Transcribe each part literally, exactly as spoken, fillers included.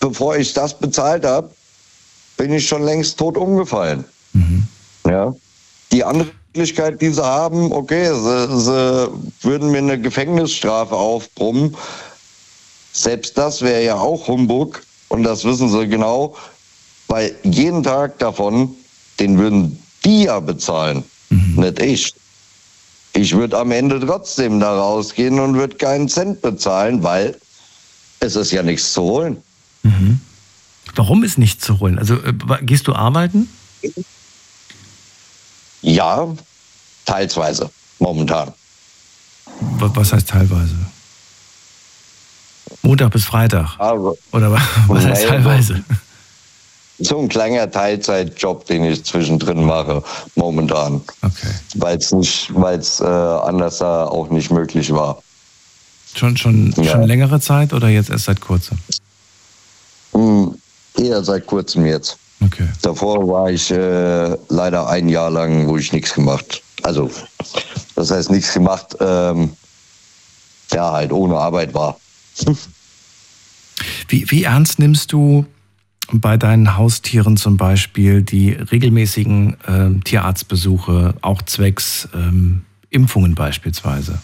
bevor ich das bezahlt habe, bin ich schon längst tot umgefallen. Mhm. Ja. Die andere Möglichkeit, die sie haben, okay, sie, sie würden mir eine Gefängnisstrafe aufbrummen. Selbst das wäre ja auch Humbug und das wissen sie genau, weil jeden Tag davon, den würden die ja bezahlen, mhm. nicht ich. Ich würde am Ende trotzdem da rausgehen und würde keinen Cent bezahlen, weil es ist ja nichts zu holen. Mhm. Warum ist nichts zu holen? Also äh, gehst du arbeiten? Ja, teilsweise, momentan. Was heißt teilweise? Montag bis Freitag? Also, oder was heißt teilweise? So ein kleiner Teilzeitjob, den ich zwischendrin mache, momentan. Okay. Weil es nicht, weil es äh, anders auch nicht möglich war. Schon, schon, ja. schon längere Zeit oder jetzt erst seit kurzem? Hm, eher seit kurzem jetzt. Okay. Davor war ich äh, leider ein Jahr lang, wo ich nichts gemacht. Also, das heißt nichts gemacht, ähm, ja, halt ohne Arbeit war. Wie, wie ernst nimmst du bei deinen Haustieren zum Beispiel die regelmäßigen ähm, Tierarztbesuche, auch zwecks ähm, Impfungen beispielsweise?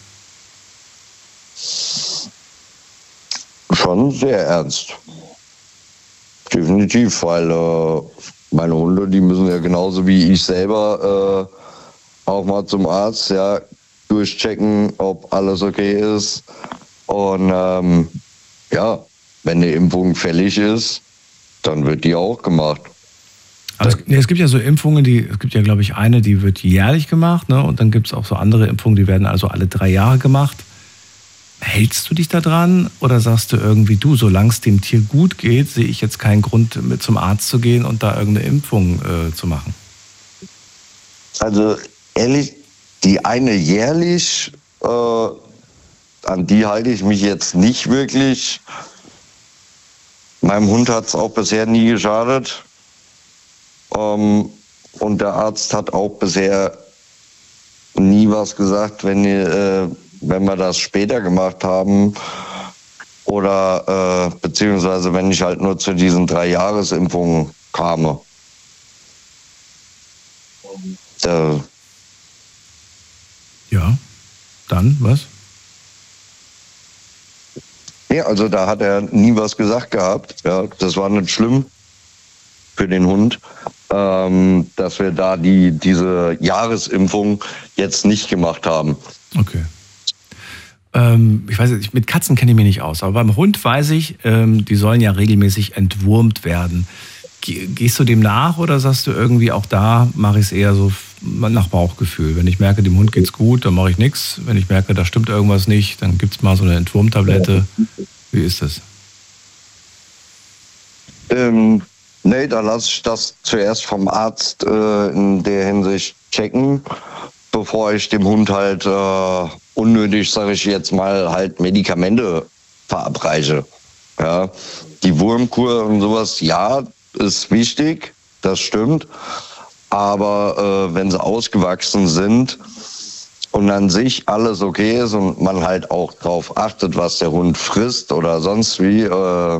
Schon sehr ernst. Definitiv, weil äh, meine Hunde, die müssen ja genauso wie ich selber äh, auch mal zum Arzt, ja, durchchecken, ob alles okay ist. Und ähm, ja, wenn eine Impfung fällig ist, dann wird die auch gemacht. Also es, nee, es gibt ja so Impfungen, die, es gibt ja, glaube ich, eine, die wird jährlich gemacht, ne? Und dann gibt es auch so andere Impfungen, die werden also alle drei Jahre gemacht. Hältst du dich da dran oder sagst du irgendwie, du, solange es dem Tier gut geht, sehe ich jetzt keinen Grund, mit zum Arzt zu gehen und da irgendeine Impfung äh, zu machen? Also ehrlich, die eine jährlich, äh, an die halte ich mich jetzt nicht wirklich. Meinem Hund hat es auch bisher nie geschadet. Ähm, und der Arzt hat auch bisher nie was gesagt, wenn, äh, wenn wir das später gemacht haben. Oder äh, beziehungsweise wenn ich halt nur zu diesen drei Jahresimpfungen kam. Äh, ja, dann was? Ja, also da hat er nie was gesagt gehabt. Ja, das war nicht schlimm für den Hund, ähm, dass wir da die, diese Jahresimpfung jetzt nicht gemacht haben. Okay. Ähm, ich weiß nicht, mit Katzen kenne ich mich nicht aus, aber beim Hund weiß ich, ähm, die sollen ja regelmäßig entwurmt werden. Ge- gehst du dem nach oder sagst du irgendwie, auch da mache ich es eher so nach Bauchgefühl? Wenn ich merke, dem Hund geht's gut, dann mache ich nichts. Wenn ich merke, da stimmt irgendwas nicht, dann gibt es mal so eine Entwurmtablette. Wie ist das? Ähm, nee, da lasse ich das zuerst vom Arzt äh, in der Hinsicht checken, bevor ich dem Hund halt äh, unnötig, sage ich jetzt mal, halt Medikamente verabreiche. Ja, die Wurmkur und sowas, ja, ist wichtig, das stimmt. Aber äh, wenn sie ausgewachsen sind und an sich alles okay ist und man halt auch drauf achtet, was der Hund frisst oder sonst wie, äh,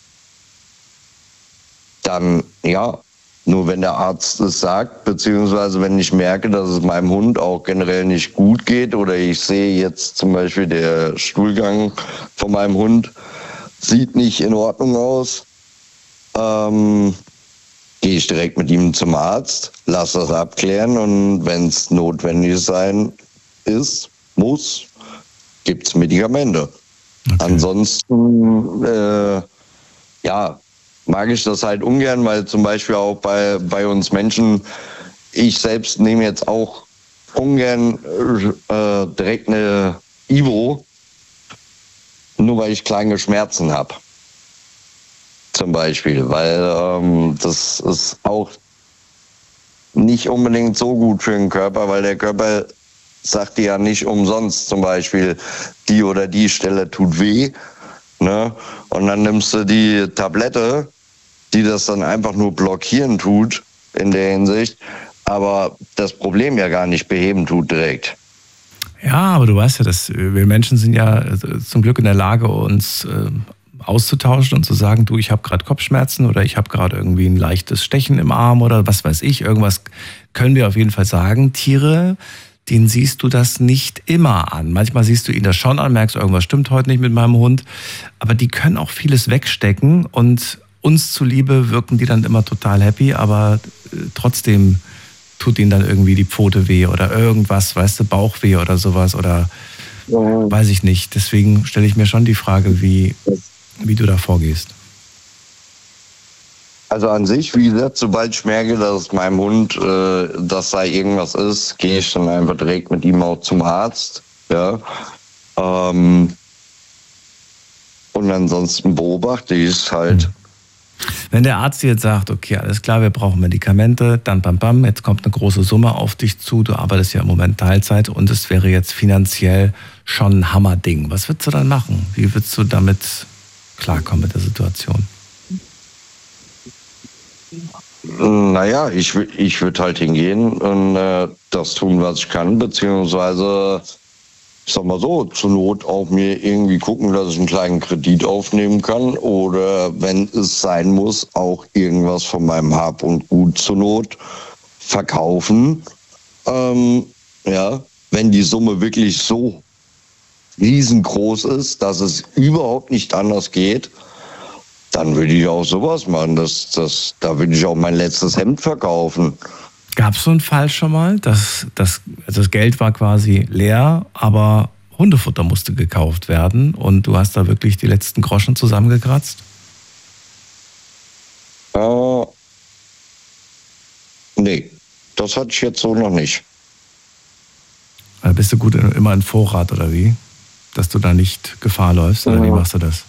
dann ja, nur wenn der Arzt es sagt, beziehungsweise wenn ich merke, dass es meinem Hund auch generell nicht gut geht oder ich sehe jetzt zum Beispiel, der Stuhlgang von meinem Hund sieht nicht in Ordnung aus, ähm, gehe ich direkt mit ihm zum Arzt, lasse das abklären und wenn es notwendig sein ist, muss, gibt es Medikamente. Okay. Ansonsten, äh, ja, mag ich das halt ungern, weil zum Beispiel auch bei, bei uns Menschen, ich selbst nehme jetzt auch ungern äh, direkt eine Ivo, nur weil ich kleine Schmerzen habe. Zum Beispiel, weil ähm, das ist auch nicht unbedingt so gut für den Körper, weil der Körper sagt dir ja nicht umsonst zum Beispiel, die oder die Stelle tut weh, ne? Und dann nimmst du die Tablette, die das dann einfach nur blockieren tut in der Hinsicht, aber das Problem ja gar nicht beheben tut direkt. Ja, aber du weißt ja, dass wir Menschen sind ja zum Glück in der Lage, uns auszutauschen und zu sagen, du, ich habe gerade Kopfschmerzen oder ich habe gerade irgendwie ein leichtes Stechen im Arm oder was weiß ich, irgendwas können wir auf jeden Fall sagen. Tiere, denen siehst du das nicht immer an. Manchmal siehst du ihnen das schon an, merkst, irgendwas stimmt heute nicht mit meinem Hund, aber die können auch vieles wegstecken und uns zuliebe wirken die dann immer total happy, aber äh, trotzdem tut ihnen dann irgendwie die Pfote weh oder irgendwas, weißt du, Bauchweh oder sowas oder ja. Weiß ich nicht. Deswegen stelle ich mir schon die Frage, wie, wie du da vorgehst. Also an sich, wie gesagt, sobald ich merke, dass es meinem Hund, äh, dass da irgendwas ist, gehe ich dann einfach direkt mit ihm auch zum Arzt. Ja. Ähm, und ansonsten beobachte ich es halt. Hm. Wenn der Arzt jetzt sagt, okay, alles klar, wir brauchen Medikamente, dann bam bam, jetzt kommt eine große Summe auf dich zu, du arbeitest ja im Moment Teilzeit und es wäre jetzt finanziell schon ein Hammerding. Was würdest du dann machen? Wie würdest du damit klarkommen mit der Situation? Naja, ich, ich würde halt hingehen und äh, das tun, was ich kann, beziehungsweise ich sag mal so, zur Not auch mir irgendwie gucken, dass ich einen kleinen Kredit aufnehmen kann oder wenn es sein muss, auch irgendwas von meinem Hab und Gut zur Not verkaufen. Ähm, ja, wenn die Summe wirklich so riesengroß ist, dass es überhaupt nicht anders geht, dann würde ich auch sowas machen. Das, das, da würde ich auch mein letztes Hemd verkaufen. Gab es so einen Fall schon mal, dass das, also das Geld war quasi leer, aber Hundefutter musste gekauft werden und du hast da wirklich die letzten Groschen zusammengekratzt? Äh, nee, das hatte ich jetzt so noch nicht. Also bist du gut in, immer in Vorrat oder wie? Dass du da nicht Gefahr läufst oder ja. Wie machst du das?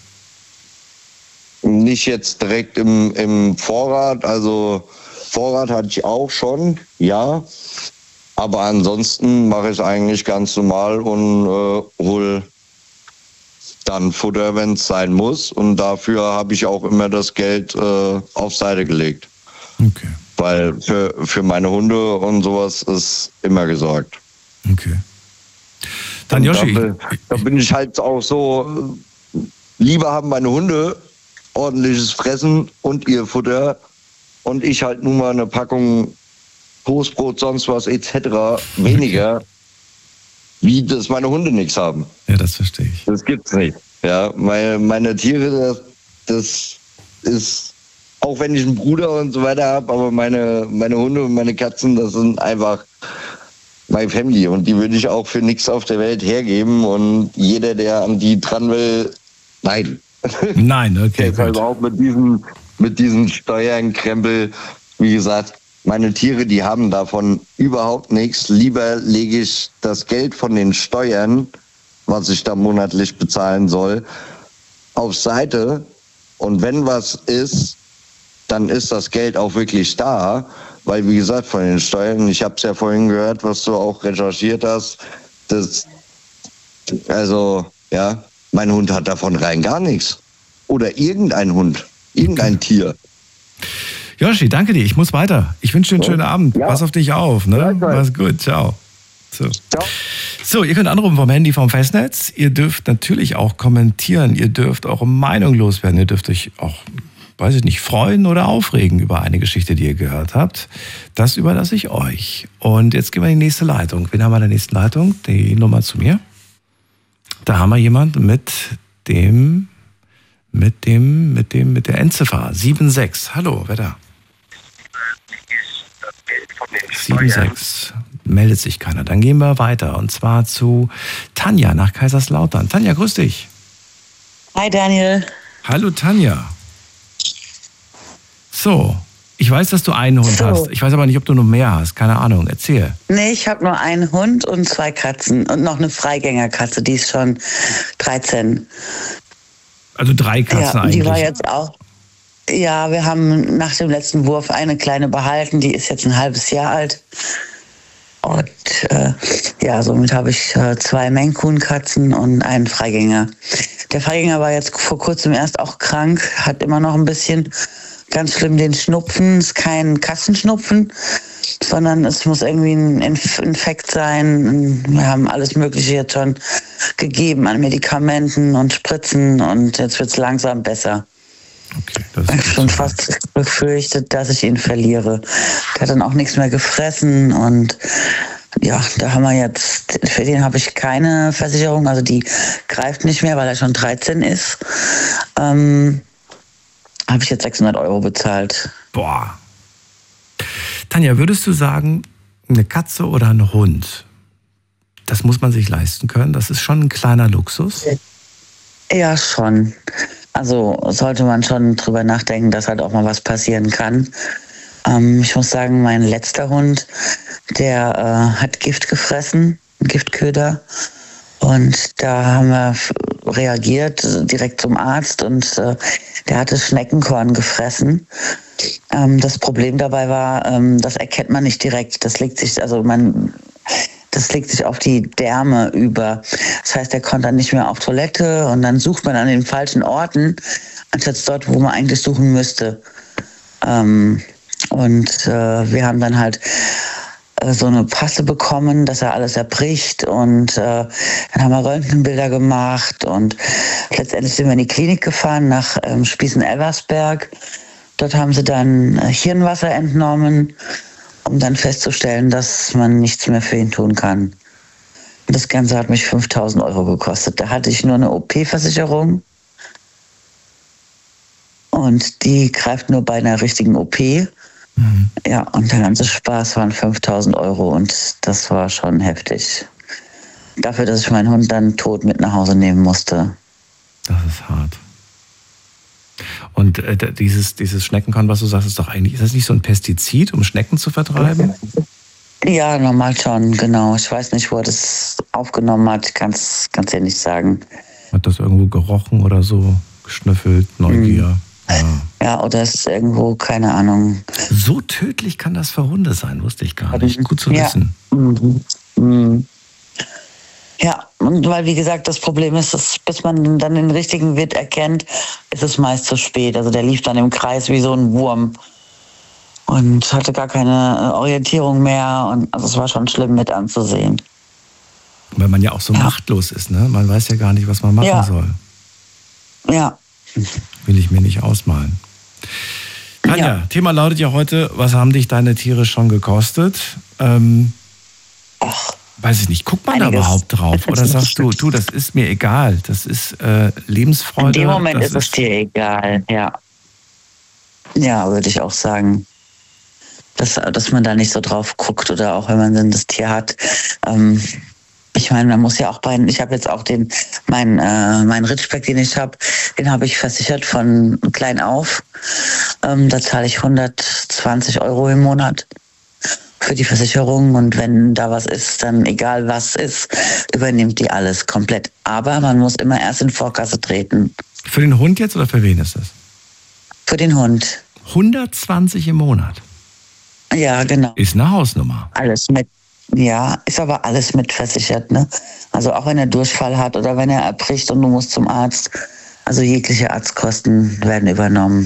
Nicht jetzt direkt im, im Vorrat, also Vorrat hatte ich auch schon, ja. Aber ansonsten mache ich es eigentlich ganz normal und äh, hole dann Futter, wenn es sein muss. Und dafür habe ich auch immer das Geld äh, auf Seite gelegt. Okay. Weil für, für meine Hunde und sowas ist immer gesorgt. Okay. Dann Joshi. Da, da bin ich halt auch so, lieber haben meine Hunde ordentliches Fressen und ihr Futter und ich halt nun mal eine Packung Toastbrot, sonst was et cetera weniger, okay. Wie dass meine Hunde nichts haben. Ja, das verstehe ich. Das gibt's nicht. Ja, meine, meine Tiere, das, das ist, auch wenn ich einen Bruder und so weiter habe, aber meine, meine Hunde und meine Katzen, das sind einfach meine Family und die würde ich auch für nichts auf der Welt hergeben und jeder, der an die dran will, nein. Nein, okay. Gut. Also auch mit diesem, mit diesem Steuernkrempel, wie gesagt, meine Tiere, die haben davon überhaupt nichts. Lieber lege ich das Geld von den Steuern, was ich da monatlich bezahlen soll, auf Seite. Und wenn was ist, dann ist das Geld auch wirklich da. Weil, wie gesagt, von den Steuern, ich habe es ja vorhin gehört, was du auch recherchiert hast, das, also, ja, mein Hund hat davon rein gar nichts. Oder irgendein Hund, irgendein okay. Tier. Joshi, danke dir. Ich muss weiter. Ich wünsche dir einen schönen Abend. Ja. Pass auf dich auf. Ne? Ja, mach's gut. Ciao. So. Ciao. So, ihr könnt anrufen vom Handy, vom Festnetz. Ihr dürft natürlich auch kommentieren. Ihr dürft eure Meinung loswerden. Ihr dürft euch auch, weiß ich nicht, freuen oder aufregen über eine Geschichte, die ihr gehört habt. Das überlasse ich euch. Und jetzt gehen wir in die nächste Leitung. Wen haben wir in der nächsten Leitung? Die Nummer zu mir. Da haben wir jemanden mit dem, mit dem, mit dem, mit der Endziffer sieben sechs. Hallo, wer da? sieben sechs. Meldet sich keiner. Dann gehen wir weiter. Und zwar zu Tanja nach Kaiserslautern. Tanja, grüß dich. Hi, Daniel. Hallo, Tanja. So, ich weiß, dass du einen Hund so. hast. Ich weiß aber nicht, ob du noch mehr hast. Keine Ahnung. Erzähl. Nee, ich habe nur einen Hund und zwei Katzen. Und noch eine Freigängerkatze, die ist schon dreizehn. Also drei Katzen ja, eigentlich. Die war jetzt auch. Ja, wir haben nach dem letzten Wurf eine kleine behalten. Die ist jetzt ein halbes Jahr alt. Und äh, ja, somit habe ich äh, zwei Maine Coon Katzen und einen Freigänger. Der Freigänger war jetzt vor kurzem erst auch krank, hat immer noch ein bisschen ganz schlimm den Schnupfen. Es ist kein Kassenschnupfen, sondern es muss irgendwie ein Inf- Infekt sein. Wir haben alles Mögliche jetzt schon gegeben an Medikamenten und Spritzen und jetzt wird es langsam besser. Okay, das ich habe schon fast befürchtet, dass ich ihn verliere. Der hat dann auch nichts mehr gefressen und ja, da haben wir jetzt, für den habe ich keine Versicherung, also die greift nicht mehr, weil er schon dreizehn ist. Ähm, habe ich jetzt sechshundert Euro bezahlt. Boah. Tanja, würdest du sagen, eine Katze oder ein Hund, das muss man sich leisten können? Das ist schon ein kleiner Luxus? Ja, schon. Also sollte man schon drüber nachdenken, dass halt auch mal was passieren kann. Ähm, ich muss sagen, mein letzter Hund, der äh, hat Gift gefressen, Giftköder. Und da haben wir reagiert, direkt zum Arzt und äh, der hatte Schneckenkorn gefressen. Ähm, das Problem dabei war, ähm, das erkennt man nicht direkt. Das legt sich, also man, das legt sich auf die Därme über. Das heißt, er konnte dann nicht mehr auf Toilette und dann sucht man an den falschen Orten, anstatt dort, wo man eigentlich suchen müsste. Ähm, und äh, wir haben dann halt so eine Passe bekommen, dass er alles erbricht und äh, dann haben wir Röntgenbilder gemacht und letztendlich sind wir in die Klinik gefahren nach ähm, Spießen-Elversberg. Dort haben sie dann äh, Hirnwasser entnommen, um dann festzustellen, dass man nichts mehr für ihn tun kann. Und das Ganze hat mich fünftausend Euro gekostet. Da hatte ich nur eine O P-Versicherung und die greift nur bei einer richtigen O P. Mhm. Ja, und der ganze Spaß waren fünftausend Euro und das war schon heftig. Dafür, dass ich meinen Hund dann tot mit nach Hause nehmen musste. Das ist hart. Und äh, dieses, dieses Schneckenkorn, was du sagst, ist doch eigentlich, ist das nicht so ein Pestizid, um Schnecken zu vertreiben? Ja, normal schon, genau. Ich weiß nicht, wo er das aufgenommen hat, ich kann es ja nicht sagen. Hat das irgendwo gerochen oder so, geschnüffelt, Neugier? Mhm. Ja. ja, oder ist irgendwo, keine Ahnung. So tödlich kann das für Hunde sein, wusste ich gar nicht. Gut zu wissen. Ja, mhm. Mhm. Ja, und weil, wie gesagt, das Problem ist, dass bis man dann den richtigen Wirt erkennt, ist es meist zu spät. Also der lief dann im Kreis wie so ein Wurm und hatte gar keine Orientierung mehr. Und also es war schon schlimm mit anzusehen. Weil man ja auch so ja. machtlos ist, ne? Man weiß ja gar nicht, was man machen ja. soll. Ja. Will ich mir nicht ausmalen. Tanja, ja. Thema lautet ja heute, was haben dich deine Tiere schon gekostet? Ähm, Ach, weiß ich nicht, guckt man einiges. da überhaupt drauf? Oder sagst du, du, das ist mir egal, das ist äh, Lebensfreude? In dem Moment das ist es dir egal, ja. Ja, würde ich auch sagen. Dass, dass man da nicht so drauf guckt oder auch wenn man dann das Tier hat. Ähm, Ich meine, man muss ja auch bei, ich habe jetzt auch den, mein, äh, mein Ritschbeck, den ich habe, den habe ich versichert von klein auf. Ähm, da zahle ich hundertzwanzig Euro im Monat für die Versicherung und wenn da was ist, dann egal was ist, übernimmt die alles komplett. Aber man muss immer erst in Vorkasse treten. Für den Hund jetzt oder für wen ist das? Für den Hund. hundertzwanzig im Monat? Ja, genau. Ist eine Hausnummer. Alles mit. Ja, ist aber alles mitversichert, ne? Also auch wenn er Durchfall hat oder wenn er erbricht und du musst zum Arzt, also jegliche Arztkosten werden übernommen.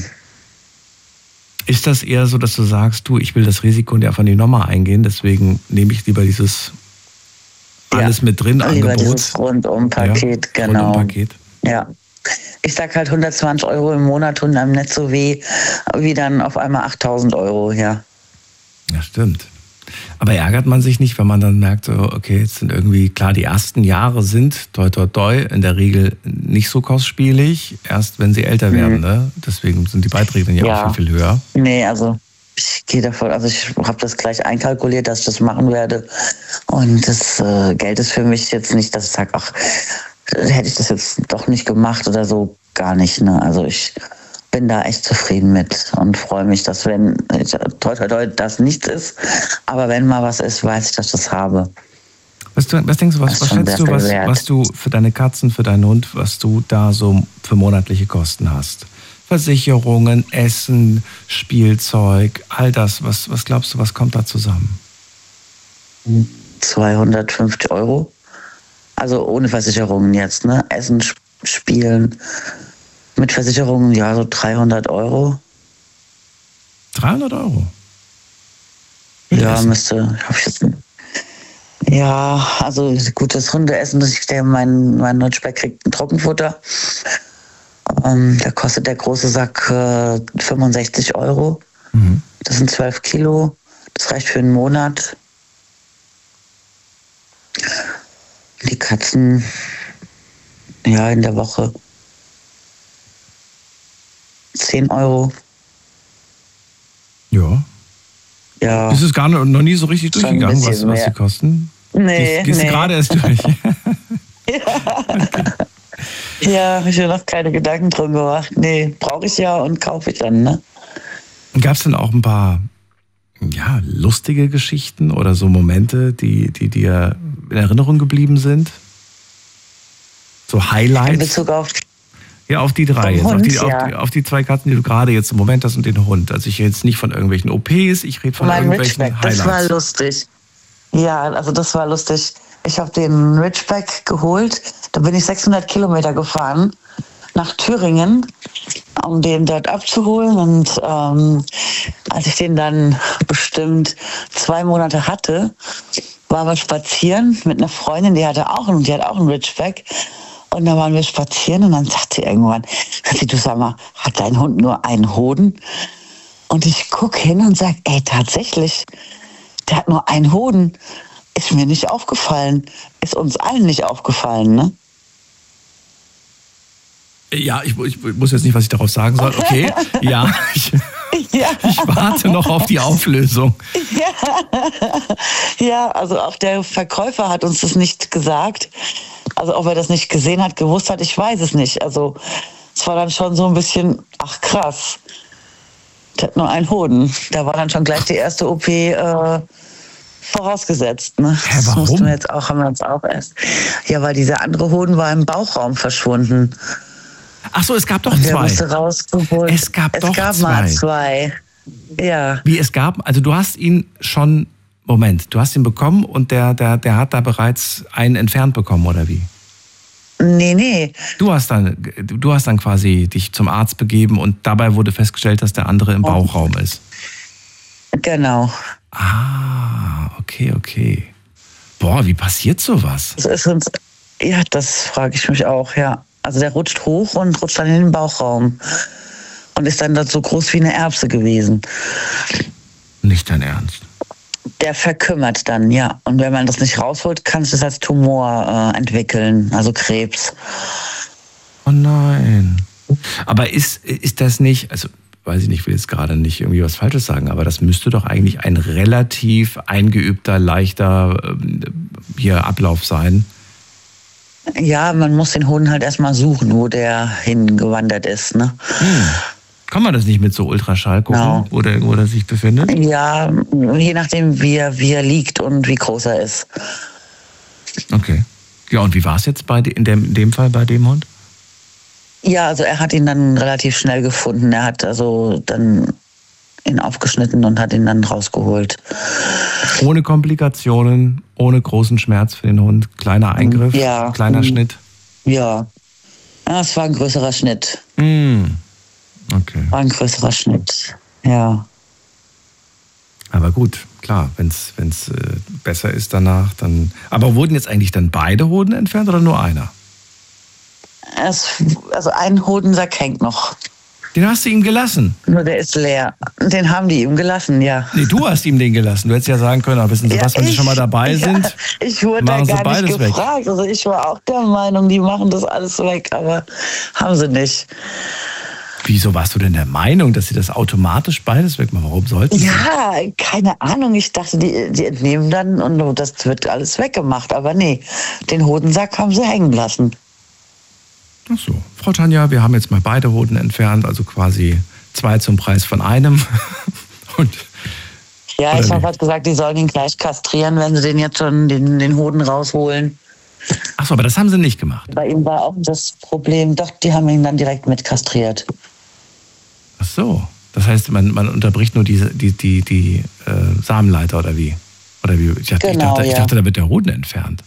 Ist das eher so, dass du sagst, du, ich will das Risiko nicht von die Nummer eingehen, deswegen nehme ich lieber dieses alles ja, mit drin lieber Angebot? Dieses Rundum-Paket, ja, genau. Rundum-Paket. Ja. Ich sag halt hundertzwanzig Euro im Monat tun einem nicht so weh, wie dann auf einmal achttausend Euro, ja. Ja, stimmt. Aber ärgert man sich nicht, wenn man dann merkt, so, okay, jetzt sind irgendwie, klar, die ersten Jahre sind, toi, toi, toi, in der Regel nicht so kostspielig, erst wenn sie älter werden, mhm. ne? Deswegen sind die Beiträge dann ja, ja auch viel, viel höher. Nee, also ich gehe davon, also ich habe das gleich einkalkuliert, dass ich das machen werde. Und das äh, Geld ist für mich jetzt nicht, dass ich sage, ach, hätte ich das jetzt doch nicht gemacht oder so, gar nicht, ne? Also ich bin da echt zufrieden mit und freue mich, dass wenn, toi, toi, toi, das nichts ist, aber wenn mal was ist, weiß ich, dass ich das habe. Was, du, was denkst du, was, was schätzt du, was, was du für deine Katzen, für deinen Hund, was du da so für monatliche Kosten hast? Versicherungen, Essen, Spielzeug, all das, was, was glaubst du, was kommt da zusammen? zweihundertfünfzig Euro. Also ohne Versicherungen jetzt, ne? Essen, Spielen. Mit Versicherungen, ja, so dreihundert Euro. dreihundert Euro? Ja, müsste, hab ich jetzt, Ja, also gut, das Hundeessen, das ich denke, mein, mein Ritschbeck kriegt ein Trockenfutter. Ähm, da kostet der große Sack äh, fünfundsechzig Euro. Mhm. Das sind zwölf Kilo. Das reicht für einen Monat. Die Katzen, ja, in der Woche zehn Euro. Ja. Ja. Ist es gar noch nie so richtig durchgegangen, was, was sie kosten? Nee, Gehst, gehst nee. du gerade erst durch? Ja. Okay. Ja, habe ich mir noch keine Gedanken drum gemacht. Nee, brauche ich ja und kaufe ich dann, ne? Gab es denn auch ein paar, ja, lustige Geschichten oder so Momente, die, die dir in Erinnerung geblieben sind? So Highlights? In Bezug auf... Ja, auf die drei jetzt, Hund, auf, die, ja. auf, die, auf die zwei Katzen, die du gerade jetzt im Moment hast und den Hund. Also ich rede jetzt nicht von irgendwelchen O Ps, ich rede von mein irgendwelchen Ridgeback, Highlights. das war lustig. Ja, also das war lustig. Ich habe den Ridgeback geholt, da bin ich sechshundert Kilometer gefahren nach Thüringen, um den dort abzuholen. Und ähm, als ich den dann bestimmt zwei Monate hatte, waren wir spazieren mit einer Freundin, die hatte auch einen, die hat auch einen Ridgeback. Und da waren wir spazieren und dann sagte sie irgendwann, du sag mal, hat dein Hund nur einen Hoden? Und ich gucke hin und sage, ey, tatsächlich, der hat nur einen Hoden. Ist mir nicht aufgefallen. Ist uns allen nicht aufgefallen, ne? Ja, ich, ich muss jetzt nicht, was ich darauf sagen soll. Okay, ja, ich, ja. ich warte noch auf die Auflösung. Ja. Ja, also auch der Verkäufer hat uns das nicht gesagt. Also ob er das nicht gesehen hat, gewusst hat, ich weiß es nicht. Also es war dann schon so ein bisschen, ach krass, der hat nur einen Hoden. Da war dann schon gleich die erste O P äh, vorausgesetzt. Ne? Hä, warum? Das mussten wir jetzt auch, haben wir uns auch erst. Ja, weil dieser andere Hoden war im Bauchraum verschwunden. Ach so, es gab doch Und der zwei. musste rausgeholt. Es gab es doch gab zwei. mal zwei. Ja. Wie es gab, also du hast ihn schon, Moment, du hast ihn bekommen und der, der, der hat da bereits einen entfernt bekommen, oder wie? Nee, nee. Du hast dann, du hast dann quasi dich zum Arzt begeben und dabei wurde festgestellt, dass der andere im Bauchraum ist. Genau. Ah, okay, okay. Boah, wie passiert sowas? Das ist uns, ja, das frage ich mich auch, ja. Also der rutscht hoch und rutscht dann in den Bauchraum und ist dann dort so groß wie eine Erbse gewesen. Nicht dein Ernst? Der verkümmert dann, ja. Und wenn man das nicht rausholt, kann es das als Tumor äh, entwickeln, also Krebs. Oh nein. Aber ist, ist das nicht, also weiß ich nicht, ich will jetzt gerade nicht irgendwie was Falsches sagen, aber das müsste doch eigentlich ein relativ eingeübter, leichter ähm, hier Ablauf sein. Ja, man muss den Hoden halt erstmal suchen, wo der hingewandert ist, ne? Hm. Kann man das nicht mit so Ultraschall gucken, Genau. wo der irgendwo der sich befindet? Ja, je nachdem, wie er, wie er liegt und wie groß er ist. Okay. Ja, und wie war es jetzt bei de, in, dem, in dem Fall bei dem Hund? Ja, also er hat ihn dann relativ schnell gefunden. Er hat also dann ihn aufgeschnitten und hat ihn dann rausgeholt. Ohne Komplikationen, ohne großen Schmerz für den Hund, kleiner Eingriff, ja. kleiner Schnitt? Ja, ja, es war ein größerer Schnitt. Mm. Okay. War ein größerer Schnitt, ja. Aber gut, klar, wenn es äh, besser ist danach, dann... Aber wurden jetzt eigentlich dann beide Hoden entfernt oder nur einer? Es, also ein Hodensack hängt noch. Den hast du ihm gelassen? Nur der ist leer. Den haben die ihm gelassen, ja. Nee, du hast ihm den gelassen. Du hättest ja sagen können, aber wissen Sie ja, was, wenn ich, Sie schon mal dabei ja, sind, ich wurde machen da Sie gar nicht beides weg. gefragt. Also ich war auch der Meinung, die machen das alles weg, aber haben sie nicht. Wieso warst du denn der Meinung, dass sie das automatisch beides wegmachen? Warum sollten sie? Ja, keine Ahnung. Ich dachte, die, die entnehmen dann und das wird alles weggemacht. Aber nee, den Hodensack haben sie hängen lassen. Ach so. Frau Tanja, wir haben jetzt mal beide Hoden entfernt, also quasi zwei zum Preis von einem. Und, ja, ich habe halt gesagt, die sollen ihn gleich kastrieren, wenn sie den jetzt schon den, den Hoden rausholen. Ach so, aber das haben sie nicht gemacht. Bei ihm war auch das Problem, doch, die haben ihn dann direkt mit kastriert. Ach so. Das heißt, man, man unterbricht nur die, die, die, die äh, Samenleiter oder wie? Oder wie? Ich dachte, Genau, ich, dachte, ja. ich dachte, da wird der Hoden entfernt.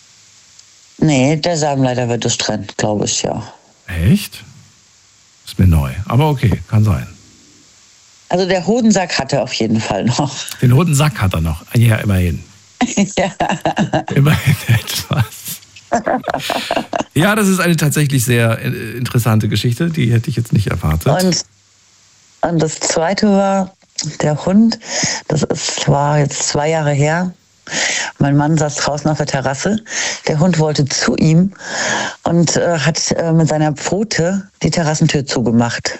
Nee, der Samenleiter wird durchtrennt, glaube ich, ja. Echt? Ist mir neu. Aber okay, kann sein. Also der Hodensack hat er auf jeden Fall noch. Den Hodensack hat er noch. Ja, immerhin. Ja. Immerhin etwas. Ja, das ist eine tatsächlich sehr interessante Geschichte, die hätte ich jetzt nicht erwartet. Und, und das Zweite war, der Hund, das ist, war jetzt zwei Jahre her. Mein Mann saß draußen auf der Terrasse. Der Hund wollte zu ihm und äh, hat äh, mit seiner Pfote die Terrassentür zugemacht.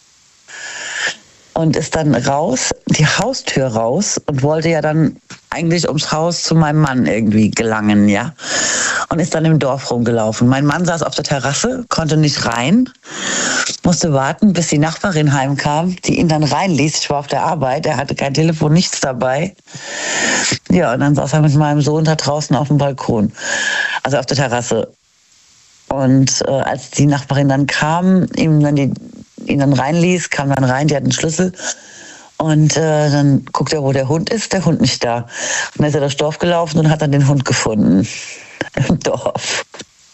Und ist dann raus, die Haustür raus und wollte ja dann eigentlich ums Haus zu meinem Mann irgendwie gelangen, ja. Und ist dann im Dorf rumgelaufen. Mein Mann saß auf der Terrasse, konnte nicht rein, musste warten, bis die Nachbarin heimkam, die ihn dann reinließ. Ich war auf der Arbeit, er hatte kein Telefon, nichts dabei. Ja, und dann saß er mit meinem Sohn da draußen auf dem Balkon, also auf der Terrasse. Und äh, als die Nachbarin dann kam, ihm dann die ihn dann reinließ, kam dann rein, die hat einen Schlüssel und äh, dann guckt er, wo der Hund ist, der Hund nicht da. Und dann ist er durchs Dorf gelaufen und hat dann den Hund gefunden im Dorf.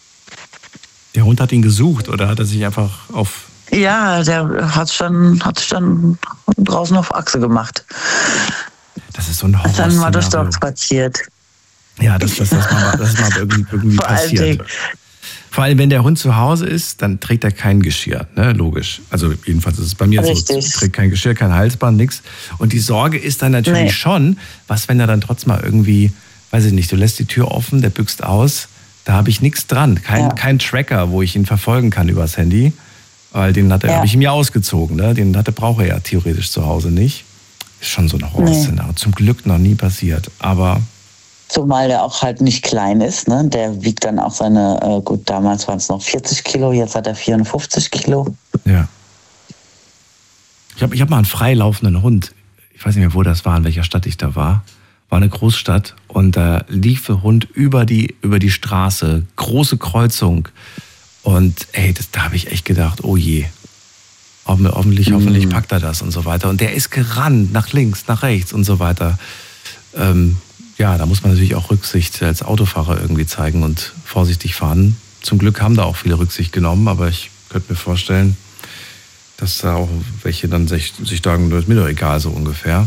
Der Hund hat ihn gesucht oder hat er sich einfach auf... Ja, der hat schon, hat sich dann draußen auf Achse gemacht. Das ist so ein Horror. Dann mal durchs Dorf spaziert. Ja, das, das, das, mal, das mal irgendwie, irgendwie passiert. Vor allem, wenn der Hund zu Hause ist, dann trägt er kein Geschirr, ne? Logisch. Also jedenfalls ist es bei mir Richtig. so, trägt kein Geschirr, kein Halsband, nichts. Und die Sorge ist dann natürlich nee. schon, was, wenn er dann trotzdem mal irgendwie, weiß ich nicht, du lässt die Tür offen, der büxt aus, da habe ich nichts dran. Kein, ja. kein Tracker, wo ich ihn verfolgen kann übers Handy, weil den hat er, ja. habe ich ihm ja ausgezogen, ne? Den hat er, braucht er ja theoretisch zu Hause nicht. Ist schon so ein Horrorszenario. Nee. Zum Glück noch nie passiert, aber... Zumal der auch halt nicht klein ist, ne? Der wiegt dann auch seine, äh, gut, damals waren es noch vierzig Kilo, jetzt hat er vierundfünfzig Kilo. Ja. Ich habe ich hab mal einen freilaufenden Hund, ich weiß nicht mehr, wo das war, in welcher Stadt ich da war, war eine Großstadt und da lief der Hund über die, über die Straße, große Kreuzung und ey, das, da habe ich echt gedacht, oh je, hoffentlich, mhm. hoffentlich packt er das und so weiter. Und der ist gerannt, nach links, nach rechts und so weiter. Ähm, Ja, da muss man natürlich auch Rücksicht als Autofahrer irgendwie zeigen und vorsichtig fahren. Zum Glück haben da auch viele Rücksicht genommen, aber ich könnte mir vorstellen, dass da auch welche dann sich, sich sagen, das ist mir doch egal, so ungefähr.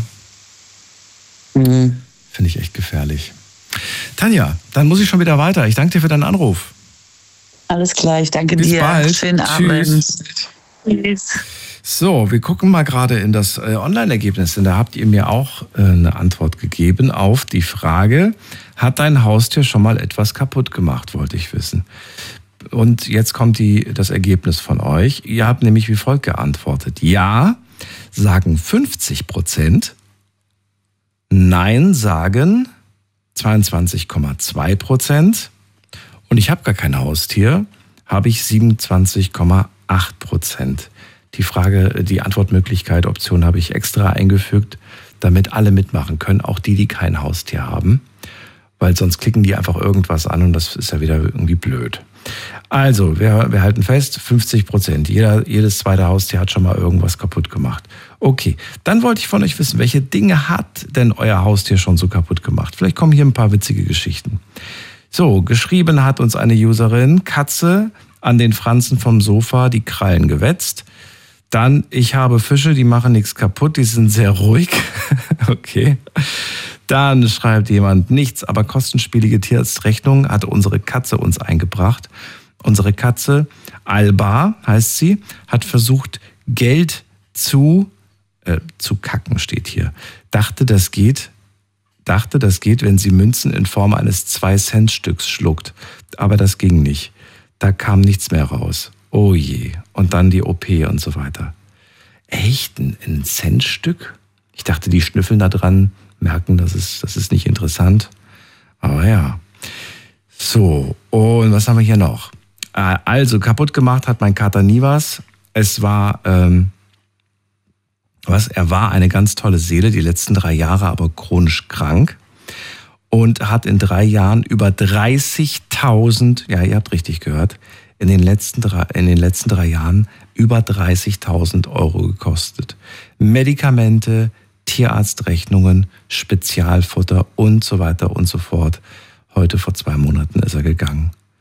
Mhm. Finde ich echt gefährlich. Tanja, dann muss ich schon wieder weiter. Ich danke dir für deinen Anruf. Alles klar, ich danke Bis dir. Bald. Schönen Tschüss. Abend. Tschüss. So, wir gucken mal gerade in das äh, Online-Ergebnis, denn da habt ihr mir auch äh, eine Antwort gegeben auf die Frage, hat dein Haustier schon mal etwas kaputt gemacht, wollte ich wissen. Und jetzt kommt die, das Ergebnis von euch. Ihr habt nämlich wie folgt geantwortet. Ja, sagen fünfzig Prozent. Nein, sagen zweiundzwanzig Komma zwei Prozent. Und ich habe gar kein Haustier, habe ich siebenundzwanzig Komma acht Prozent. Die Frage, die Antwortmöglichkeit, Option habe ich extra eingefügt, damit alle mitmachen können, auch die, die kein Haustier haben. Weil sonst klicken die einfach irgendwas an und das ist ja wieder irgendwie blöd. Also, wir, wir halten fest, fünfzig Prozent. Jeder, jedes zweite Haustier hat schon mal irgendwas kaputt gemacht. Okay, dann wollte ich von euch wissen, welche Dinge hat denn euer Haustier schon so kaputt gemacht? Vielleicht kommen hier ein paar witzige Geschichten. So, geschrieben hat uns eine Userin, Katze an den Franzen vom Sofa, die Krallen gewetzt. Dann, ich habe Fische, die machen nichts kaputt, die sind sehr ruhig. Okay. Dann schreibt jemand, nichts, aber kostenspielige Tierarztrechnung hat unsere Katze uns eingebracht. Unsere Katze, Alba heißt sie, hat versucht, Geld zu, äh, zu kacken, steht hier. Dachte, das geht, dachte, das geht, wenn sie Münzen in Form eines zwei-Cent-Stücks schluckt. Aber das ging nicht. Da kam nichts mehr raus. Oh je. Und dann die O P und so weiter. Echt? Ein, ein Centstück? Ich dachte, die schnüffeln da dran, merken, das ist, das ist nicht interessant. Aber ja. So, und was haben wir hier noch? Also, kaputt gemacht hat mein Kater nie was. Es war, ähm, was? Er war eine ganz tolle Seele, die letzten drei Jahre aber chronisch krank. Und hat in drei Jahren über dreißigtausend, ja, ihr habt richtig gehört, in den letzten drei, in den letzten drei Jahren über dreißigtausend Euro gekostet. Medikamente, Tierarztrechnungen, Spezialfutter und so weiter und so fort. Heute vor zwei Monaten ist er gegangen.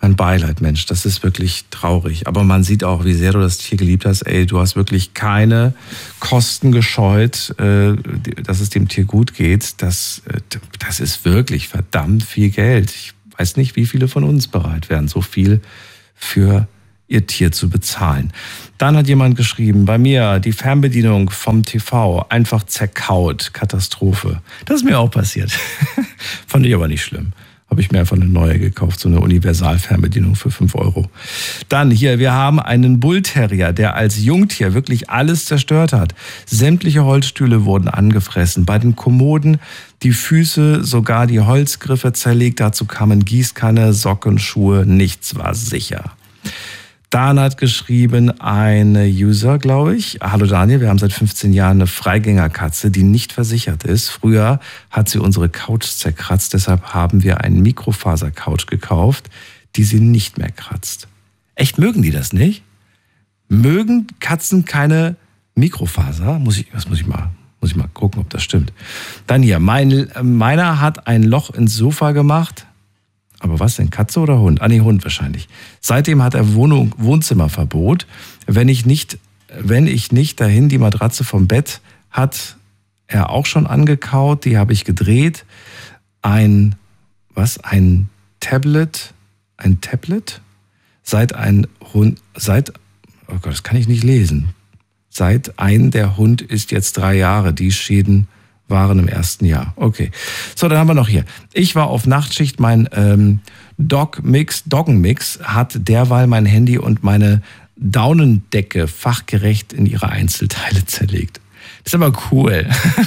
Mein Beileid, Mensch, das ist wirklich traurig. Aber man sieht auch, wie sehr du das Tier geliebt hast. Ey, du hast wirklich keine Kosten gescheut, äh, dass es dem Tier gut geht. Das, äh, das ist wirklich verdammt viel Geld. Ich weiß nicht, wie viele von uns bereit wären, so viel für ihr Tier zu bezahlen. Dann hat jemand geschrieben, bei mir die Fernbedienung vom T V einfach zerkaut. Katastrophe. Das ist mir auch passiert. Fand ich aber nicht schlimm. Habe ich mir einfach eine neue gekauft, so eine Universal-Fernbedienung für fünf Euro. Dann hier, wir haben einen Bullterrier, der als Jungtier wirklich alles zerstört hat. Sämtliche Holzstühle wurden angefressen. Bei den Kommoden die Füße, sogar die Holzgriffe zerlegt. Dazu kamen Gießkanne, Socken, Schuhe. Nichts war sicher. Dan hat geschrieben, eine User, glaube ich. Hallo Daniel, wir haben seit fünfzehn Jahren eine Freigängerkatze, die nicht versichert ist. Früher hat sie unsere Couch zerkratzt, deshalb haben wir einen Mikrofaser-Couch gekauft, die sie nicht mehr kratzt. Echt, mögen die das nicht? Mögen Katzen keine Mikrofaser? Muss ich, was muss ich mal, muss ich mal gucken, ob das stimmt. Dann hier, mein, meiner hat ein Loch ins Sofa gemacht. Aber was denn, Katze oder Hund? Ah, nee, Hund wahrscheinlich. Seitdem hat er Wohnung, Wohnzimmerverbot. Wenn ich nicht, wenn ich nicht dahin die Matratze vom Bett hat er auch schon angekaut. Die habe ich gedreht. Ein, was? Ein Tablet? Ein Tablet? Seit ein Hund, seit, oh Gott, das kann ich nicht lesen. Seit ein, der Hund ist jetzt drei Jahre. Die Schäden waren im ersten Jahr. Okay. So, dann haben wir noch hier. Ich war auf Nachtschicht, mein ähm, Dog-Mix, Doggenmix hat derweil mein Handy und meine Daunendecke fachgerecht in ihre Einzelteile zerlegt. Das ist aber cool.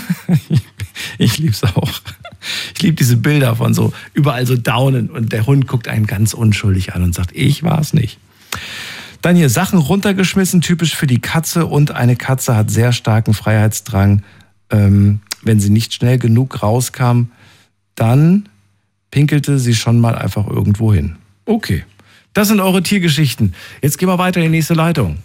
Ich liebe es auch. Ich liebe diese Bilder von so überall so Daunen und der Hund guckt einen ganz unschuldig an und sagt, ich war es nicht. Dann hier Sachen runtergeschmissen, typisch für die Katze, und eine Katze hat sehr starken Freiheitsdrang. Ähm, wenn sie nicht schnell genug rauskam, dann pinkelte sie schon mal einfach irgendwo hin. Okay, das sind eure Tiergeschichten. Jetzt gehen wir weiter in die nächste Leitung.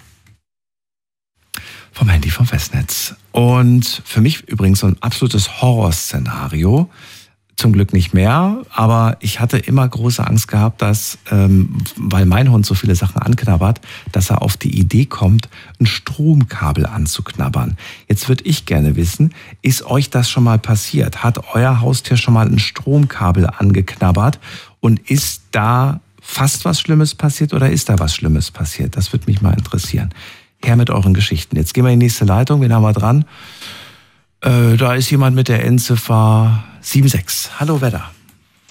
Vom Handy vom Festnetz. Und für mich übrigens so ein absolutes Horrorszenario. Zum Glück nicht mehr, aber ich hatte immer große Angst gehabt, dass, ähm, weil mein Hund so viele Sachen anknabbert, dass er auf die Idee kommt, ein Stromkabel anzuknabbern. Jetzt würde ich gerne wissen, ist euch das schon mal passiert? Hat euer Haustier schon mal ein Stromkabel angeknabbert und ist da fast was Schlimmes passiert oder ist da was Schlimmes passiert? Das würde mich mal interessieren. Her mit euren Geschichten. Jetzt gehen wir in die nächste Leitung. Wen haben wir dran? Äh, da ist jemand mit der Endziffer sieben sechs. Hallo, wer da?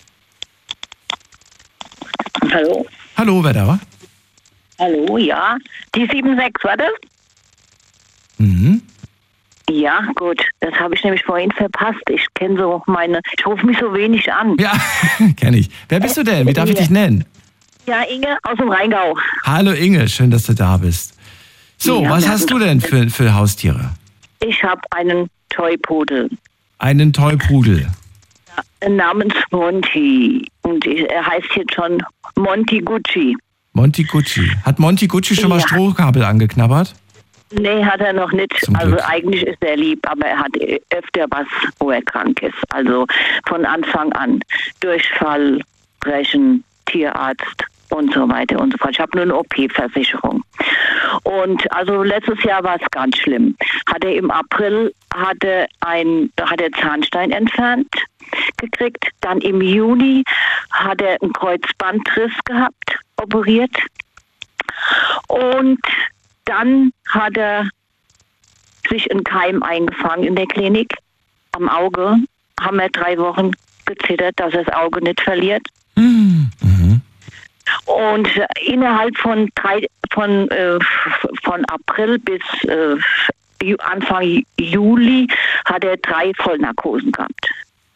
Hallo? Hallo, wer da war? Hallo, ja. Die sieben sechs, war das? Mhm. Ja, gut. Das habe ich nämlich vorhin verpasst. Ich kenne so meine... Ich rufe mich so wenig an. Ja, kenne ich. Wer bist du denn? Wie darf ich dich nennen? Ja, Inge aus dem Rheingau. Hallo Inge, schön, dass du da bist. So, Ja, was wir hast haben- du denn für, für Haustiere? Ich habe einen Toypudel Einen Toypudel. namens Monty. Und ich, er heißt jetzt schon Monty Gucci. Monty Gucci. Hat Monty Gucci schon mal Ja. Stromkabel angeknabbert? Nee, hat er noch nicht. Zum Also Glück. eigentlich ist er lieb, aber er hat öfter was, wo er krank ist. Also von Anfang an. Durchfall, Brechen, Tierarzt und so weiter und so fort. Ich habe nur eine O P-Versicherung. Und also letztes Jahr war es ganz schlimm. Hat er im April hat er ein, hat er Zahnstein entfernt gekriegt. Dann im Juni hat er einen Kreuzbandriss gehabt, operiert. Und dann hat er sich einen Keim eingefangen in der Klinik am Auge. Haben wir drei Wochen gezittert, dass er das Auge nicht verliert. Mhm. Und innerhalb von drei, von, äh, von April bis äh, Ju- Anfang Juli hat er drei Vollnarkosen gehabt.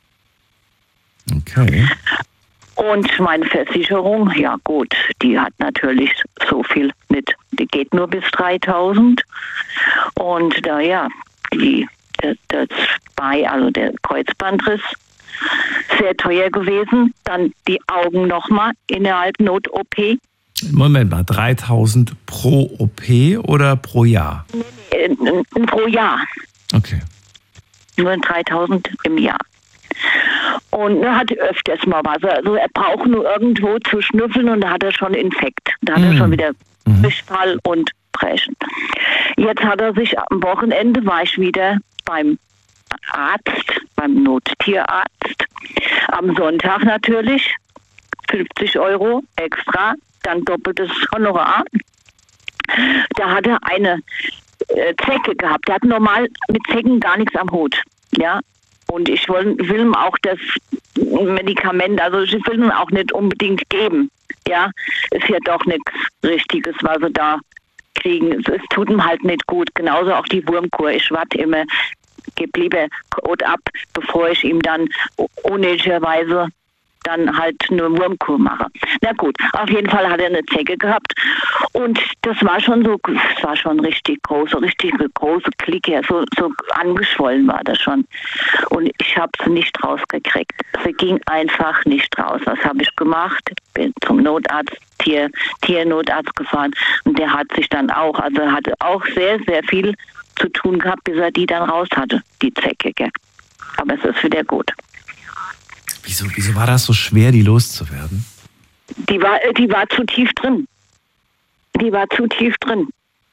Okay. Und meine Versicherung, ja gut, die hat natürlich so viel nicht. Die geht nur bis dreitausend. Und da ja, die, das, das bei, also der Kreuzbandriss, sehr teuer gewesen. Dann die Augen nochmal innerhalb Not-O P. Moment mal, dreitausend pro O P oder pro Jahr? Äh, Pro Jahr. Okay. Nur dreitausend im Jahr. Und er hat öfters mal was. Also er braucht nur irgendwo zu schnüffeln und da hat er schon Infekt. Da hat mhm. er schon wieder Durchfall und Brechen. Jetzt hat er sich am Wochenende, war ich wieder beim Arzt, beim Nottierarzt. Am Sonntag natürlich fünfzig Euro extra, dann doppeltes Honorar. Da hat er eine äh, Zecke gehabt. Der hat normal mit Zecken gar nichts am Hut. Ja. Und ich will, will ihm auch das Medikament, also ich will ihm auch nicht unbedingt geben. Ja, ist ja doch nichts Richtiges, was sie da kriegen. Es, es tut ihm halt nicht gut. Genauso auch die Wurmkur. Ich warte immer, gebe lieber Kot ab, bevor ich ihm dann unnötigerweise dann halt eine Wurmkur mache. Na gut, auf jeden Fall hat er eine Zecke gehabt und das war schon so, das war schon richtig groß, so richtig große Clique, so, so angeschwollen war das schon. Und ich habe sie nicht rausgekriegt. Sie ging einfach nicht raus. Was habe ich gemacht? Bin zum Notarzt, Tier, Tiernotarzt gefahren und der hat sich dann auch, also hatte auch sehr, sehr viel zu tun gehabt, bis er die dann raus hatte, die Zecke. Gell? Aber es ist wieder gut. Wieso, wieso war das so schwer, die loszuwerden? Die war, die war zu tief drin. Die war zu tief drin.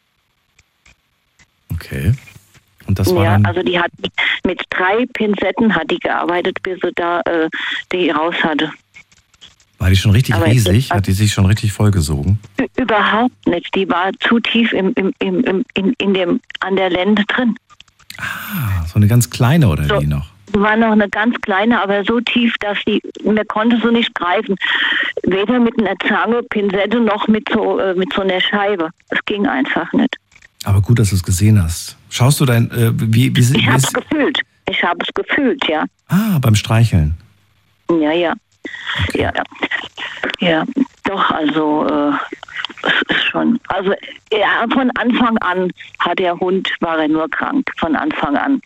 Okay. Und das war ja, dann also die hat mit drei Pinzetten hat die gearbeitet, bis sie da äh, die raus hatte. War die schon richtig Aber riesig? Hat die sich schon richtig vollgesogen? Überhaupt nicht. Die war zu tief im, im, im, im, in, in dem, an der Lende drin. Ah, so eine ganz kleine oder so. wie noch? War noch eine ganz kleine, aber so tief, dass die, man konnte so nicht greifen. Weder mit einer Zange, Pinzette, noch mit so, äh, mit so einer Scheibe. Es ging einfach nicht. Aber gut, dass du es gesehen hast. Schaust du dein, äh, wie, wie, Ich habe es gefühlt. Ich habe es gefühlt, ja. Ah, beim Streicheln. Ja, ja. Okay. Ja, ja. Ja, doch, also, äh, es ist schon, also, ja, von Anfang an hat der Hund, war er nur krank. Von Anfang an.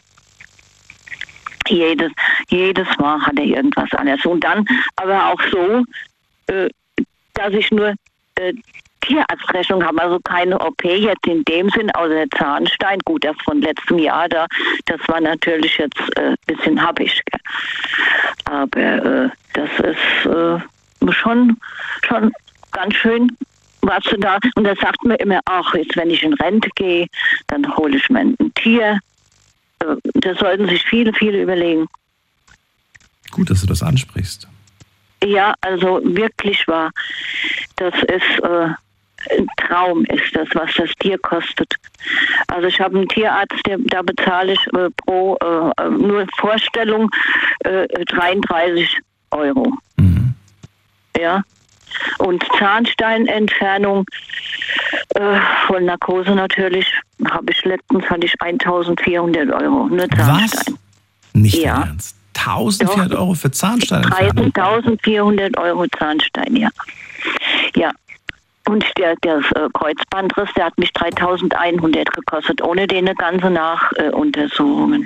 Jedes, jedes Mal hat er irgendwas anderes. Und dann aber auch so, äh, dass ich nur äh, Tierarztrechnung habe, also keine O P jetzt in dem Sinn, außer der Zahnstein. Gut, das von letztem Jahr da, das war natürlich jetzt ein äh, bisschen happig. Gell? Aber äh, das ist äh, schon, schon ganz schön, was du da. Und da sagt mir immer, ach, jetzt wenn ich in Rente gehe, dann hole ich mir ein Tier. Das sollten sich viele, viele überlegen. Gut, dass du das ansprichst. Ja, also wirklich wahr. Das ist äh, ein Traum, ist das, was das Tier kostet. Also ich habe einen Tierarzt, der, da bezahle ich äh, pro äh, nur Vorstellung äh, dreiunddreißig Euro. Mhm. Ja. Und Zahnsteinentfernung äh, von Narkose natürlich, habe ich letztens hatte ich eintausendvierhundert Euro. Ne, Zahnstein. Was? Nicht ja. im Ernst? eintausendvierhundert Euro für Zahnsteinentfernung? eintausendvierhundert Euro Zahnstein, ja. Ja. Und der, der äh, Kreuzbandriss, der hat mich dreitausendeinhundert gekostet, ohne den ganze Nachuntersuchungen.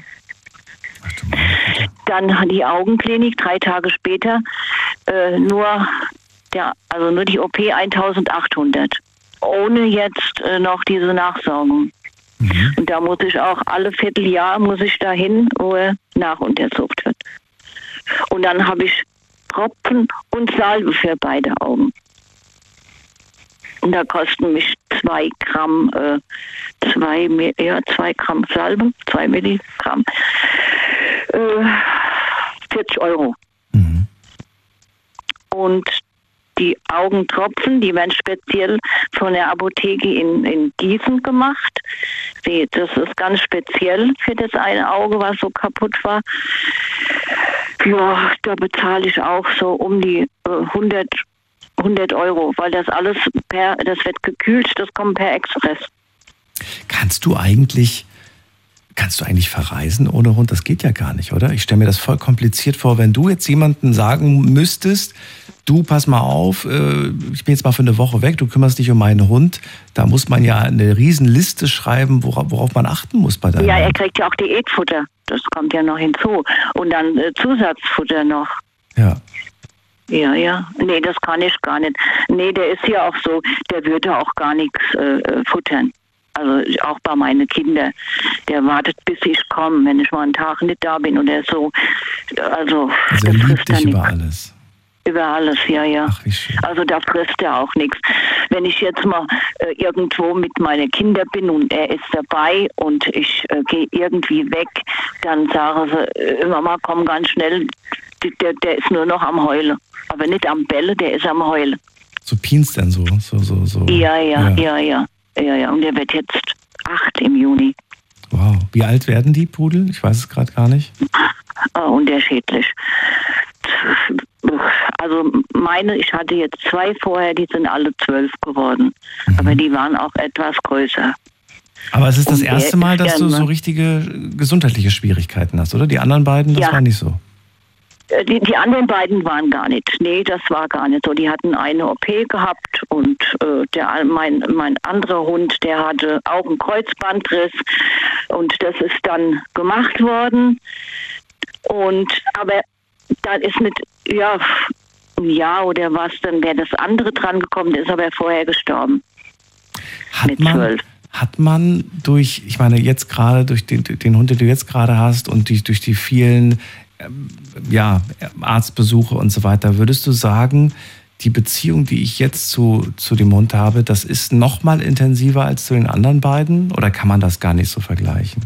Äh, Dann hat die Augenklinik drei Tage später äh, nur Ja, also nur die O P eintausendachthundert. Ohne jetzt äh, noch diese Nachsorgung. Mhm. Und da muss ich auch alle Vierteljahr muss ich dahin, wo er nachuntersucht wird. Und dann habe ich Tropfen und Salbe für beide Augen. Und da kosten mich zwei Gramm, äh, zwei, ja, zwei Gramm Salbe, zwei Milligramm, äh, vierzig Euro. Mhm. Und die Augentropfen, die werden speziell von der Apotheke in, in Gießen gemacht. Die, das ist ganz speziell für das eine Auge, was so kaputt war. Ja, da bezahle ich auch so um die äh, hundert, hundert Euro, weil das alles per, das wird gekühlt, das kommt per Express. Kannst du eigentlich, kannst du eigentlich verreisen ohne Hund? Das geht ja gar nicht, oder? Ich stelle mir das voll kompliziert vor, wenn du jetzt jemandem sagen müsstest, du, pass mal auf, ich bin jetzt mal für eine Woche weg, du kümmerst dich um meinen Hund. Da muss man ja eine riesen Liste schreiben, worauf, worauf man achten muss bei deinem Ja, er Hund. kriegt ja auch Diätfutter. Das kommt ja noch hinzu. Und dann äh, Zusatzfutter noch. Ja. Ja, ja. Nee, das kann ich gar nicht. Nee, der ist ja auch so, der würde auch gar nichts äh, futtern. Also auch bei meinen Kindern. Der wartet, bis ich komme, wenn ich mal einen Tag nicht da bin oder so. Also, also er liebt dich über alles. Über alles, ja, ja. Ach, wie schön. Also da frisst er auch nichts. Wenn ich jetzt mal äh, irgendwo mit meinen Kindern bin und er ist dabei und ich äh, gehe irgendwie weg, dann sagen sie, äh, Mama, komm ganz schnell, der, der ist nur noch am Heulen. Aber nicht am Bellen, der ist am Heulen. So pinst denn so? so, so, so. Ja, ja, ja, ja, ja, ja, ja. Und der wird jetzt acht im Juni. Wow. Wie alt werden die Pudel? Ich weiß es gerade gar nicht. Oh, unterschiedlich. Also meine, ich hatte jetzt zwei vorher, die sind alle zwölf geworden. Mhm. Aber die waren auch etwas größer. Aber es ist das erste Mal, dass du gerne so richtige gesundheitliche Schwierigkeiten hast, oder? Die anderen beiden, das ja. war nicht so. Die, die anderen beiden waren gar nicht. Nee, das war gar nicht so. Die hatten eine O P gehabt und äh, der, mein, mein anderer Hund, der hatte auch einen Kreuzbandriss und das ist dann gemacht worden. Und aber dann ist nicht, ja, ein Jahr oder was, dann wäre das andere dran gekommen, der ist aber vorher gestorben. Hat mit man, zwölf. Hat man durch, ich meine, jetzt gerade durch den, den Hund, den du jetzt gerade hast und die, durch die vielen ähm, ja, Arztbesuche und so weiter, würdest du sagen, die Beziehung, die ich jetzt zu, zu dem Hund habe, das ist noch mal intensiver als zu den anderen beiden? Oder kann man das gar nicht so vergleichen?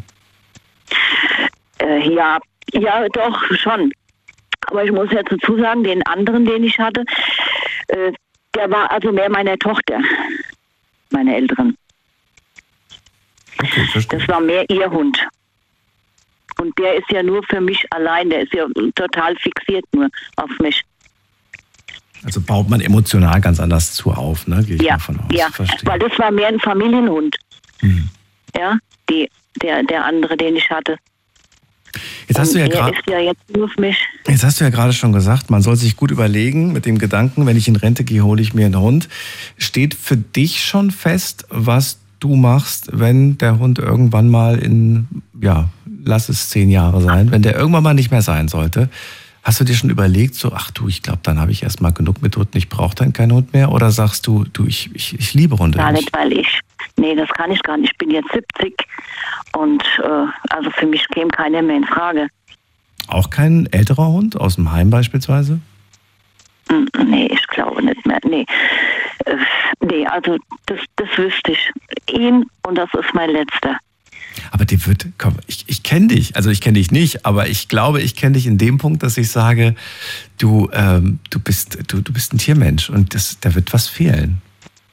Äh, ja, ja, doch, schon. Aber ich muss ja dazu sagen, den anderen, den ich hatte, äh, der war also mehr meiner Tochter, meine Älteren. Okay, verstehe. Das war mehr ihr Hund. Und der ist ja nur für mich allein, der ist ja total fixiert nur auf mich. Also baut man emotional ganz anders zu auf, ne? Gehe ich ja, mal von aus. Ja, verstehe. Weil das war mehr ein Familienhund. Hm. Ja, die, der, der andere, den ich hatte. Jetzt hast, du ja der ist ja jetzt nur für mich. jetzt hast du ja gerade schon gesagt, man soll sich gut überlegen mit dem Gedanken, wenn ich in Rente gehe, hole ich mir einen Hund. Steht für dich schon fest, was du machst, wenn der Hund irgendwann mal in, ja, lass es zehn Jahre sein, wenn der irgendwann mal nicht mehr sein sollte? Hast du dir schon überlegt, so, ach du, ich glaube, dann habe ich erstmal genug mit Hunden, ich brauche dann keinen Hund mehr? Oder sagst du, du, ich, ich, ich liebe Hunde? Gar nicht, weil ich, nee, das kann ich gar nicht. Ich bin jetzt siebzig und äh, also für mich käme keiner mehr in Frage. Auch kein älterer Hund aus dem Heim beispielsweise? Nee, ich glaube nicht mehr. Nee, äh, nee also das, das wüsste ich. Ihn und das ist mein letzter. Aber dir wird, komm, ich, ich kenne dich, also ich kenne dich nicht, aber ich glaube, ich kenne dich in dem Punkt, dass ich sage, du, ähm, du, bist, du, du bist ein Tiermensch und das, da wird was fehlen.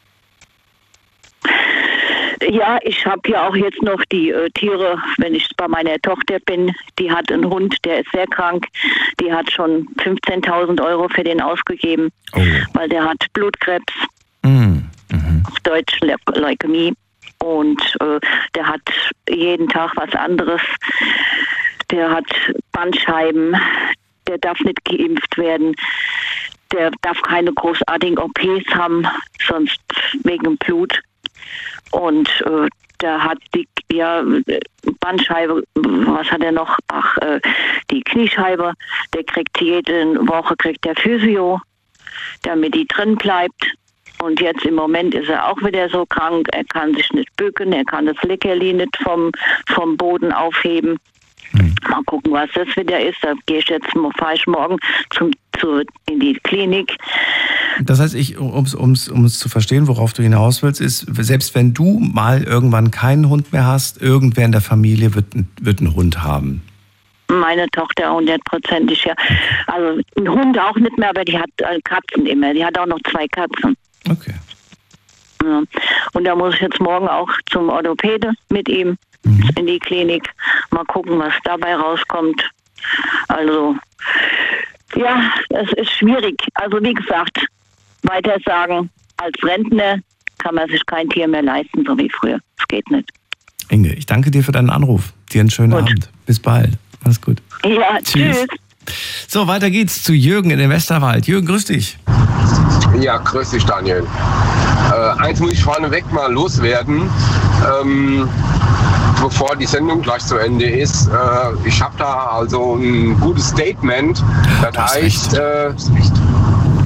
Ja, ich habe ja auch jetzt noch die äh, Tiere, wenn ich bei meiner Tochter bin, die hat einen Hund, der ist sehr krank, die hat schon fünfzehntausend Euro für den ausgegeben, oh. weil der hat Blutkrebs, mm. mhm. auf Deutsch Le- Leukämie. Und äh, der hat jeden Tag was anderes. Der hat Bandscheiben. Der darf nicht geimpft werden. Der darf keine großartigen O Ps haben, sonst wegen Blut. Und äh, der hat die ja, Bandscheibe, was hat er noch? Ach, äh, die Kniescheibe. Der kriegt jede Woche kriegt der Physio, damit die drin bleibt. Und jetzt im Moment ist er auch wieder so krank, er kann sich nicht bücken, er kann das Leckerli nicht vom, vom Boden aufheben. Hm. Mal gucken, was das wieder ist. Da gehe ich jetzt, fahre ich morgen zum, zu, in die Klinik. Das heißt, ich, um es zu verstehen, worauf du hinaus willst, ist, selbst wenn du mal irgendwann keinen Hund mehr hast, irgendwer in der Familie wird, wird einen Hund haben. Meine Tochter hundertprozentig, ja. Also ein Hund auch nicht mehr, aber die hat Katzen immer. Die hat auch noch zwei Katzen. Okay. Ja. Und da muss ich jetzt morgen auch zum Orthopäde mit ihm mhm. in die Klinik. Mal gucken, was dabei rauskommt. Also, ja, es ist schwierig. Also wie gesagt, weiter sagen, als Rentner kann man sich kein Tier mehr leisten, so wie früher. Es geht nicht. Inge, ich danke dir für deinen Anruf. Dir einen schönen gut. Abend. Bis bald. Mach's gut. Ja, tschüss. tschüss. So, weiter geht's zu Jürgen in den Westerwald. Jürgen, grüß dich. Ja, grüß dich, Daniel. Äh, eins muss ich vorneweg mal loswerden, ähm, bevor die Sendung gleich zu Ende ist. Äh, ich habe da also ein gutes Statement. Das, das heißt, äh,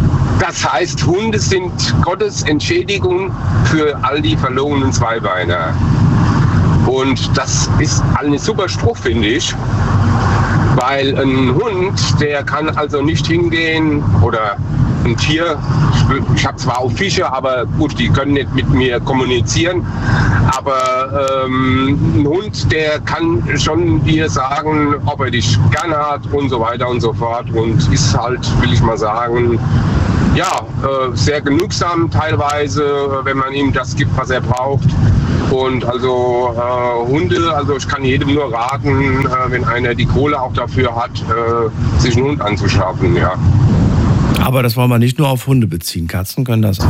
Das heißt, Hunde sind Gottes Entschädigung für all die verlorenen Zweibeiner. Und das ist ein super Spruch, finde ich. Weil ein Hund, der kann also nicht hingehen, oder ein Tier, ich habe zwar auch Fische, aber gut, die können nicht mit mir kommunizieren, aber ähm, ein Hund, der kann schon dir sagen, ob er dich gern hat und so weiter und so fort, und ist halt, will ich mal sagen, ja, äh, sehr genügsam teilweise, wenn man ihm das gibt, was er braucht. Und also äh, Hunde, also ich kann jedem nur raten, äh, wenn einer die Kohle auch dafür hat, äh, sich einen Hund anzuschaffen, ja. Aber das wollen wir nicht nur auf Hunde beziehen. Katzen können das auch.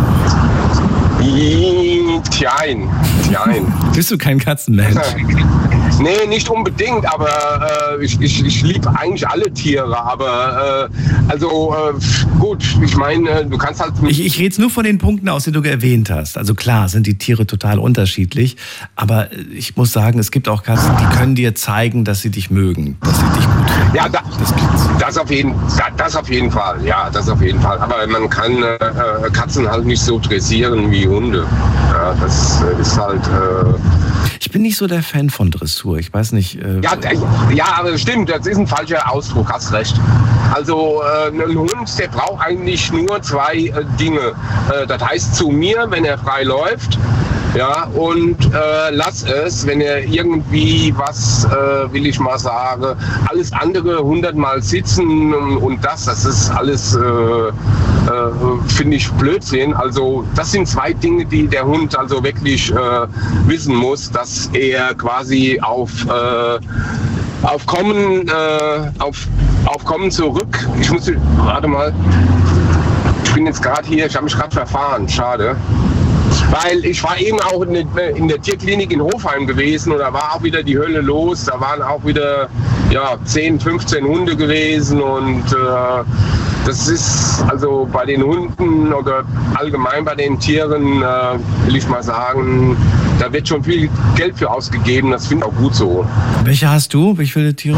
Tjein, tjein. Bist du kein Katzenmensch? Nee, nicht unbedingt, aber äh, ich, ich, ich liebe eigentlich alle Tiere, aber äh, also äh, gut, ich meine, du kannst halt... Ich, ich rede jetzt nur von den Punkten aus, die du erwähnt hast. Also klar sind die Tiere total unterschiedlich, aber ich muss sagen, es gibt auch Katzen, die können dir zeigen, dass sie dich mögen, dass sie dich gut finden. Ja, da, das, das, auf jeden, das auf jeden Fall, ja, das auf jeden Fall. Aber man kann äh, Katzen halt nicht so dressieren wie Hunde. Ja, das ist halt... Äh, ich bin nicht so der Fan von Dressur. Ich weiß nicht. Äh ja, ja, aber stimmt, das ist ein falscher Ausdruck, hast recht. Also äh, ein Hund, der braucht eigentlich nur zwei äh, Dinge. Äh, das heißt zu mir, wenn er frei läuft, ja, und äh, lass es, wenn er irgendwie was, äh, will ich mal sagen, alles andere hundertmal sitzen und, und das, das ist alles, äh, äh, finde ich, Blödsinn. Also das sind zwei Dinge, die der Hund also wirklich äh, wissen muss, dass er quasi auf, äh, auf Kommen, äh, auf, auf Kommen zurück, ich muss, warte mal, ich bin jetzt gerade hier, ich habe mich gerade verfahren, schade. Weil ich war eben auch in der, in der Tierklinik in Hofheim gewesen und da war auch wieder die Hölle los. Da waren auch wieder ja, zehn, fünfzehn Hunde gewesen und äh, das ist also bei den Hunden oder allgemein bei den Tieren, äh, will ich mal sagen, da wird schon viel Geld für ausgegeben. Das finde ich auch gut so. Welche hast du? Wie viele Tiere?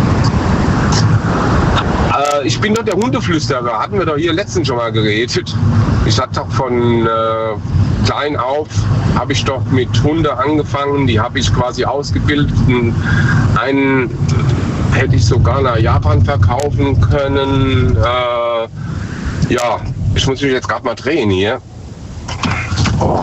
Äh, ich bin doch der Hundeflüsterer. Hatten wir doch hier letztens schon mal geredet. Ich hatte doch von... Äh, klein auf habe ich doch mit Hunde angefangen, die habe ich quasi ausgebildet. Einen hätte ich sogar nach Japan verkaufen können. Äh, ja, ich muss mich jetzt gerade mal drehen hier. Oh.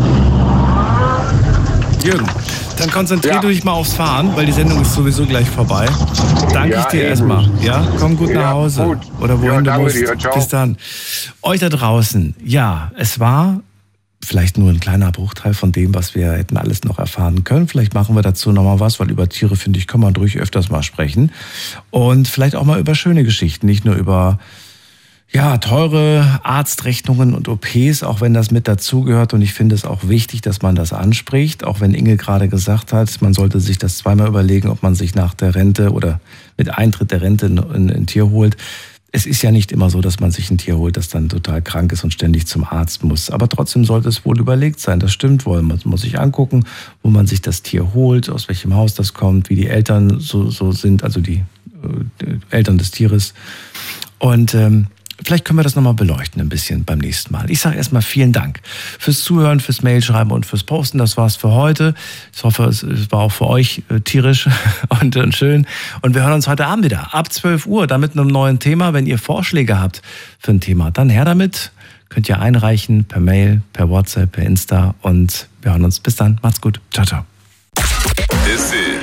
Jürgen, dann konzentrier ja. du dich mal aufs Fahren, weil die Sendung ist sowieso gleich vorbei. Danke ja, ich dir erstmal. Ja, komm gut ja, nach Hause. Gut. Oder wohin ja, du musst. Dir. Bis dann. Euch da draußen, ja, es war vielleicht nur ein kleiner Bruchteil von dem, was wir hätten alles noch erfahren können. Vielleicht machen wir dazu nochmal was, weil über Tiere, finde ich, kann man durch öfters mal sprechen. Und vielleicht auch mal über schöne Geschichten, nicht nur über ja, teure Arztrechnungen und O Ps, auch wenn das mit dazugehört. Und ich finde es auch wichtig, dass man das anspricht, auch wenn Inge gerade gesagt hat, man sollte sich das zweimal überlegen, ob man sich nach der Rente oder mit Eintritt der Rente ein, ein Tier holt. Es ist ja nicht immer so, dass man sich ein Tier holt, das dann total krank ist und ständig zum Arzt muss. Aber trotzdem sollte es wohl überlegt sein. Das stimmt wohl. Man muss sich angucken, wo man sich das Tier holt, aus welchem Haus das kommt, wie die Eltern so, so sind, also die, die Eltern des Tieres. Und ähm, vielleicht können wir das nochmal beleuchten ein bisschen beim nächsten Mal. Ich sage erstmal vielen Dank fürs Zuhören, fürs Mailschreiben und fürs Posten. Das war's für heute. Ich hoffe, es war auch für euch äh, tierisch und, und schön. Und wir hören uns heute Abend wieder ab zwölf Uhr, dann mit einem neuen Thema. Wenn ihr Vorschläge habt für ein Thema, dann her damit. Könnt ihr einreichen per Mail, per WhatsApp, per Insta. Und wir hören uns. Bis dann. Macht's gut. Ciao, ciao. This